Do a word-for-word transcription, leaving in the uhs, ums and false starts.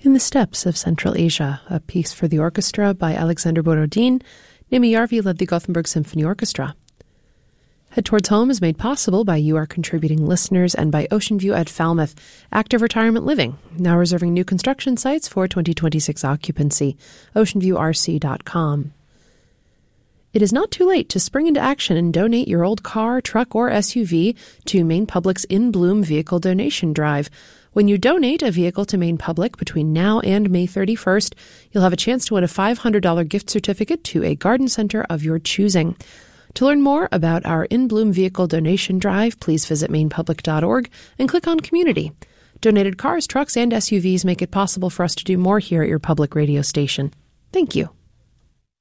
In the Steppes of Central Asia, a piece for the orchestra by Alexander Borodin. Nimi Yarvi led the Gothenburg Symphony Orchestra. Head Towards Home is made possible by you, our contributing listeners, and by Ocean View at Falmouth, active retirement living, now reserving new construction sites for twenty twenty-six occupancy. ocean view r c dot com. It is not too late to spring into action and donate your old car, truck, or S U V to Maine Public's In Bloom Vehicle Donation Drive. When you donate a vehicle to Maine Public between now and May thirty-first, you'll have a chance to win a five hundred dollars gift certificate to a garden center of your choosing. To learn more about our In Bloom Vehicle Donation Drive, please visit maine public dot org and click on Community. Donated cars, trucks, and S U Vs make it possible for us to do more here at your public radio station. Thank you.